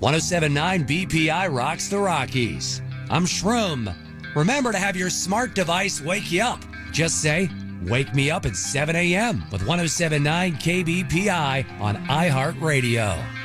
1079 BPI rocks the Rockies. I'm Shroom. Remember to have your smart device wake you up. Just say, wake me up at 7 a.m. with 1079 KBPI on iHeartRadio.